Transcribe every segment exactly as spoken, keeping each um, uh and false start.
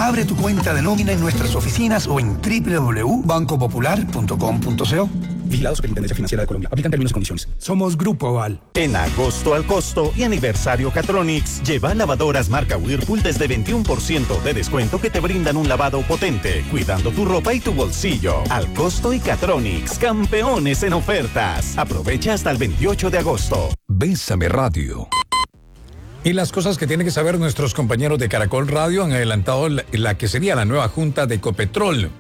Abre tu cuenta de nómina en nuestras oficinas o en doble u doble u doble u punto banco popular punto com punto co. Vigilado Superintendencia Financiera de Colombia. Aplican términos y condiciones. Somos Grupo Oval. En agosto al costo y aniversario Catronics, lleva lavadoras marca Whirlpool desde veintiuno por ciento de descuento que te brindan un lavado potente, cuidando tu ropa y tu bolsillo. Al costo y Catronics, campeones en ofertas. Aprovecha hasta el veintiocho de agosto. Bésame Radio. Y las cosas que tienen que saber nuestros compañeros de Caracol Radio han adelantado la, la que sería la nueva junta de Ecopetrol.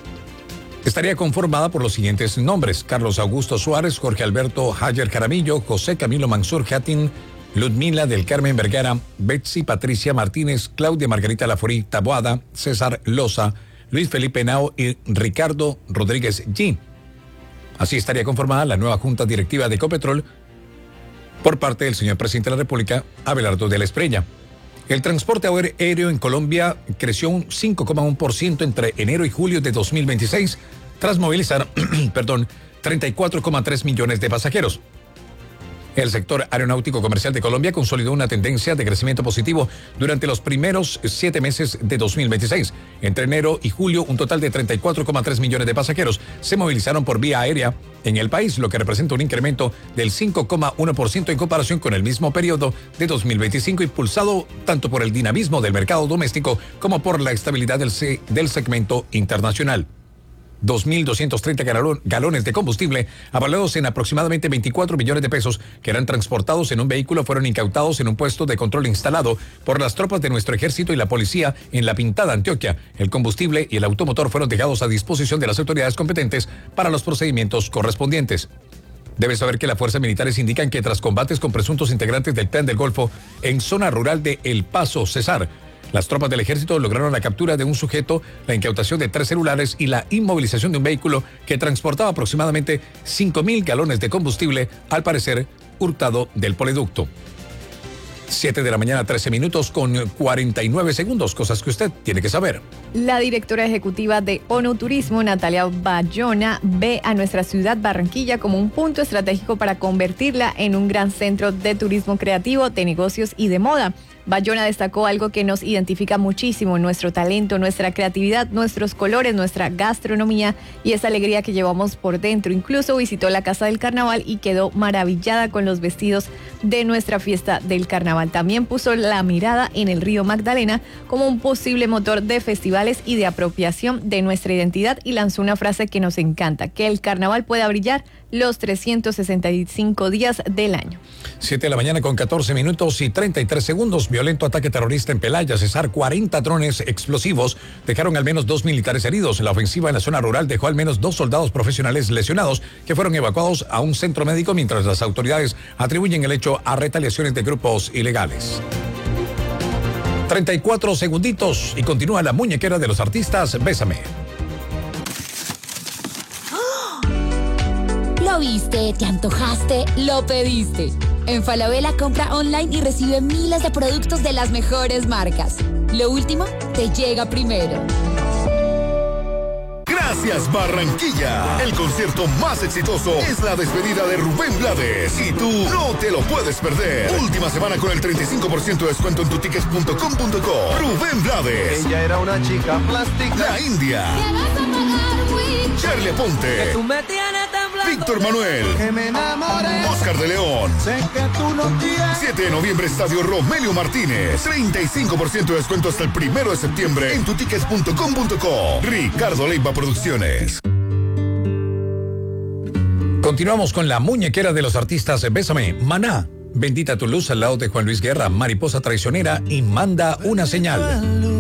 Estaría conformada por los siguientes nombres: Carlos Augusto Suárez, Jorge Alberto Hayer Jaramillo, José Camilo Mansur Jatin, Ludmila del Carmen Vergara, Betsy Patricia Martínez, Claudia Margarita Laforí Taboada, César Loza, Luis Felipe Henao y Ricardo Rodríguez G. Así estaría conformada la nueva junta directiva de Ecopetrol por parte del señor presidente de la República, Abelardo de la Espriella. El transporte aéreo en Colombia creció un cinco coma uno por ciento entre enero y julio de dos mil veintiséis, tras movilizar perdón, treinta y cuatro coma tres millones de pasajeros. El sector aeronáutico comercial de Colombia consolidó una tendencia de crecimiento positivo durante los primeros siete meses de dos mil veintiséis. Entre enero y julio, un total de treinta y cuatro coma tres millones de pasajeros se movilizaron por vía aérea en el país, lo que representa un incremento del cinco coma uno por ciento en comparación con el mismo periodo de dos mil veinticinco, impulsado tanto por el dinamismo del mercado doméstico como por la estabilidad del, se- del segmento internacional. dos mil doscientos treinta galon, galones de combustible, avalados en aproximadamente veinticuatro millones de pesos, que eran transportados en un vehículo, fueron incautados en un puesto de control instalado por las tropas de nuestro ejército y la policía en La Pintada, Antioquia. El combustible y el automotor fueron dejados a disposición de las autoridades competentes para los procedimientos correspondientes. Debes saber que las fuerzas militares indican que tras combates con presuntos integrantes del Clan del Golfo en zona rural de El Paso, Cesar, las tropas del ejército lograron la captura de un sujeto, la incautación de tres celulares y la inmovilización de un vehículo que transportaba aproximadamente cinco mil galones de combustible, al parecer hurtado del poliducto. siete de la mañana, trece minutos con cuarenta y nueve segundos, cosas que usted tiene que saber. La directora ejecutiva de ONU Turismo, Natalia Bayona, ve a nuestra ciudad Barranquilla como un punto estratégico para convertirla en un gran centro de turismo creativo, de negocios y de moda. Bayona destacó algo que nos identifica muchísimo: nuestro talento, nuestra creatividad, nuestros colores, nuestra gastronomía y esa alegría que llevamos por dentro. Incluso visitó la Casa del Carnaval y quedó maravillada con los vestidos de nuestra fiesta del carnaval. También puso la mirada en el río Magdalena como un posible motor de festivales y de apropiación de nuestra identidad, y lanzó una frase que nos encanta: que el carnaval pueda brillar los trescientos sesenta y cinco días del año. siete de la mañana con catorce minutos y treinta y tres segundos. Violento ataque terrorista en Pelaya, Cesar. cuarenta drones explosivos dejaron al menos dos militares heridos. La ofensiva en la zona rural dejó al menos dos soldados profesionales lesionados, que fueron evacuados a un centro médico, mientras las autoridades atribuyen el hecho a retaliaciones de grupos ilegales. treinta y cuatro segunditos y continúa la muñequera de los artistas. Bésame. Lo viste, te antojaste, lo pediste. En Falabella compra online y recibe miles de productos de las mejores marcas. Lo último te llega primero. Gracias, Barranquilla. El concierto más exitoso es la despedida de Rubén Blades y tú no te lo puedes perder. Última semana con el treinta y cinco por ciento de descuento en tutickets punto com punto co. Rubén Blades. Ella era una chica plástica. La India. Charlie Ponte. Víctor Manuel. Que me enamoré. Oscar de León. Sé que tú no quieres. siete de noviembre, Estadio Romelio Martínez. treinta y cinco por ciento de descuento hasta el primero de septiembre en tutickets punto com punto co. Ricardo Leiva Producciones. Continuamos con la muñequera de los artistas. Bésame. Maná. Bendita tu luz, al lado de Juan Luis Guerra, Mariposa Traicionera y Manda una Señal.